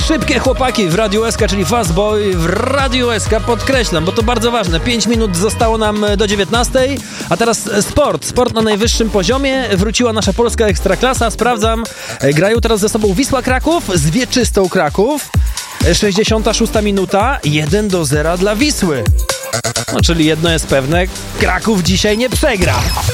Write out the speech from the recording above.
Szybkie chłopaki w Radiu SK, czyli Fast Boy w Radiu SK, podkreślam, bo to bardzo ważne. 5 minut zostało nam do 19, a teraz sport na najwyższym poziomie. Wróciła nasza polska ekstraklasa, sprawdzam. Grają teraz ze sobą Wisła Kraków z Wieczystą Kraków. 66 minuta, 1-0 dla Wisły. No, czyli jedno jest pewne, Kraków dzisiaj nie przegra.